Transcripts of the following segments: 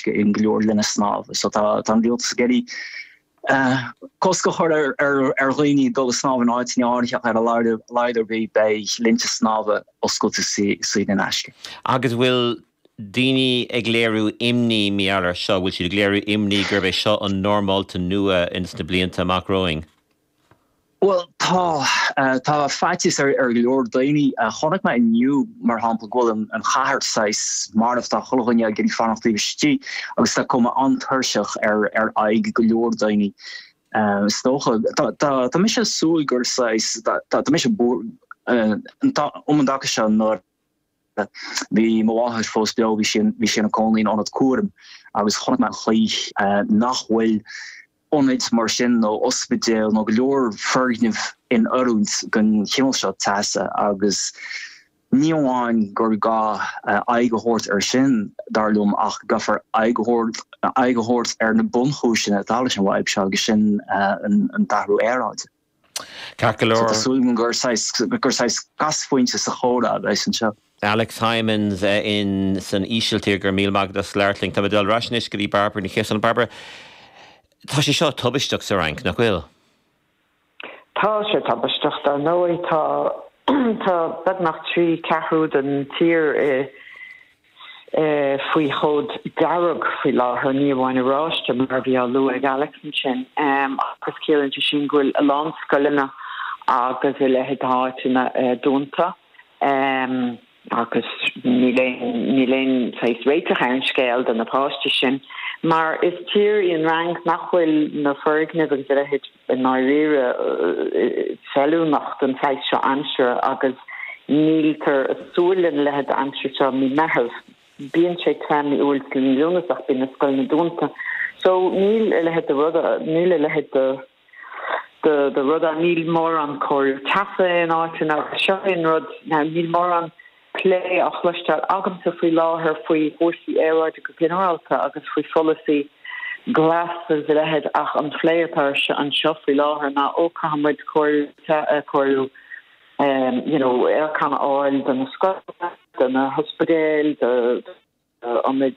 aske in gloor lenne snav so dan deel skeri Cosco roini dul snav an áitneáach ar a leidir bhí bei linte snave osco si den aske. Agus bhfuil Dini ag léirú imní meallar seo, bhfuil siad léirú imní gur bheith seo an normálta nua ins na blianta amach roing? Well, tá feitis leor daoine chonig me inniu mar hampel goil an chahart sais mar of tá chologine gin fannachtí bestí agus tá cuma anthuirseach aig go leor daoine. Stocha tá mis súil gur sais tá mis an dacha se nar vi moáhas fós beo vi sin a conlín an het cuam agus chonig me chléich nachhfuil onits mar sin no ospedéil no gloor fergnif in Urúns gon himmelshot tasa agus níháin gur ga aigehort sin darlum ach gaffer aigehort na bonchúsin a dalis an waib se agus sin an darú éráid. Carcalor gur sais gasfuinte sa chóda leis an seo. Alex Hymans in san ísiltír gur mílmagdas leirling tá dul rasnis go dtí Barbara ní chéan Barbara. Tá sé seo tubisteach sa rank nach bhfuil? Tá sé tubisteach tá nóí tá bed nach trí cehrúd an tír faoi chód garag faoi láthair níomháin aráiste mar bhí á lu ag Alex an sin agus céann sin ghfuil a lán scoilena agus i lehead háitina dúnta agus ní léon réiteach an scéal den napáiste sin. Maar is tír in rang nachhfuil na fergne agus het in naire felúnacht an feis se answer agus nílter a soelen le het answer se mi mehef. Bíon sé temi oelslin Jonasach bin a skolne donta. So níl le het de rudda níle le het de rudda níl mór an choir tafe an áitin a sein rud na níl mór an play ach leistal agam sa fwy láhar fwy hórsi éráid go generalta agus fwy folisi glas as lehed ach an fléirtar se an seo fwy láhar na ó cahamid choirú canna áil den na scoil den na hospedéil amid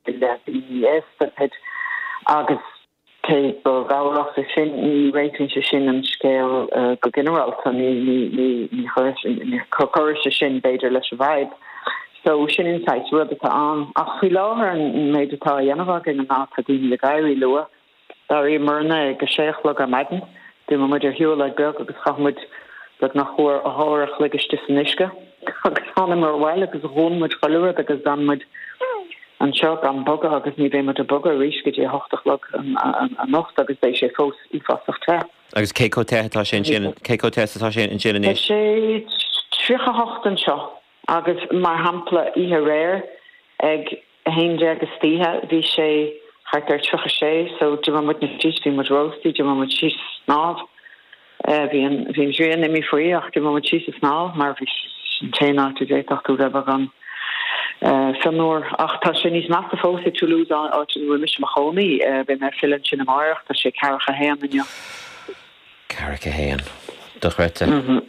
agus te gawach se sin ní réitin se sin an scéil go generalta ní choir se sin beidir leis vibe. So sin insight rubata an ach fwy láhar an méidetá dhéanamh in an áta dín le gairí lua dar í marna go séichlog a medan dé ma muidir hiú le beg agus chamud dat nach chóir a háirach legus disniske agus hána mar bhile agus hón muid choúir agus dan muid an seo an boga agus ní bhé mat a boga ríis go dé hochtachlog an nocht agus é sé fós í fáach te. Agus cécótá sin cécótá sin in sin sé trícha hocht an seo agus mar hampla ihe réir ag héinde agus títhe bhí sé hartar trícha sé so du mu na tíis bhí mat roastí du mu tíis snáb hín rian imi faoí ach du mu tíis a snáb mar bhí téna tú déachú rah an fanúir ach tá sin níos measta fósa Toulouse áitin bhfuil mis mar chonaí be me filan sin amach tá sé cecha héan inne. Cecha héan. Dochreite.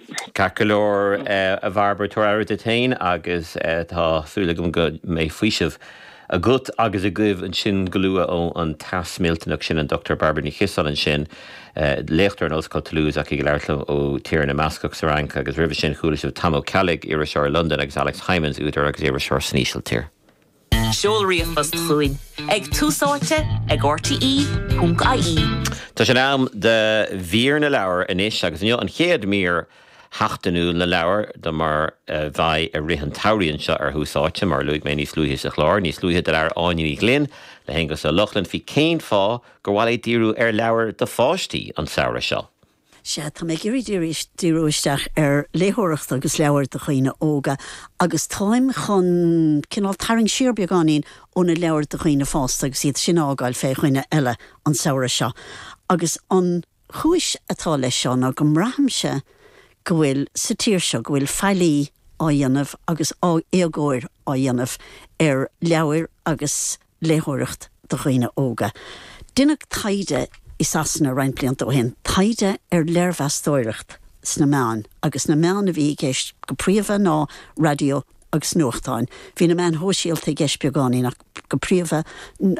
Carcalor a bharbar tú airad a tain agus tá súla go mé faoisih a gut agus a gcuibh an sin golua ó an tas míltanach sin an Dr. Barbara ní Chisal an sin léchttar an Ollscoil Toulouse ach i leirlam ó tír na Mascach sa rank agus ribh sin chuúla Tamó Calig ar seir London agus Alex Hymans útar agus ar seir sníisiil tír. Seolríochas chuin ag túsáte ag RTE.ie. Tá sé nám de bhír na leabhar inis agus an chéad mír hachtanú le leabhar do mar bhaid a rihan tauíonn seo ar thuúsáte mar luigh mé níos luúthe sa chlár, níos luúthe de leabhar áiní glynn le hengus a Lochlan hí céin fá gur bhfuil é díú ar leabhar de fáistí an saoire seo. Se tá mé gurí díúisteach ar léthireacht agus leabhar do chuoine óga agus táim chun cinál taring siar beagáín óna leabhar do chuoine fásta agus iad sin ágáil fé chuoine eile an saoire seo. Agus an chúis atá leis seo ná go mrahamse go bhfuil sa tír seo go bhfuil feilí á dhéanamh agus éagóir á dhéanamh ar leabhar agus léthireacht do chuoine óga. Duine taide is asna rein blianta ó hen taide ar leirmheastóireacht sna meán agus na meán a bhí gceist go príomha ná radio agus nuachtáin. Bhí na meán hóisialta gceist beagáí nach go príomha